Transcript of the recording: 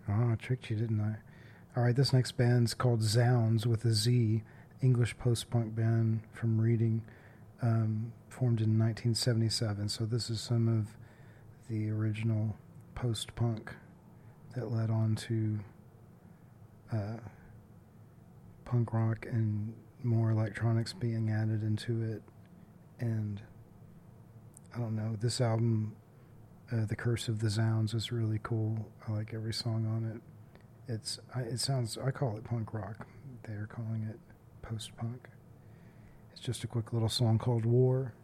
Oh, I tricked you, didn't I? All right, this next band's called Zounds with a Z, English post-punk band from Reading, formed in 1977. So this is some of the original post-punk that led on to punk rock and more electronics being added into it. And I don't know, this album, The Curse of the Zounds, is really cool. I like every song on it. I call it punk rock. They're calling it post-punk. It's just a quick little song called War.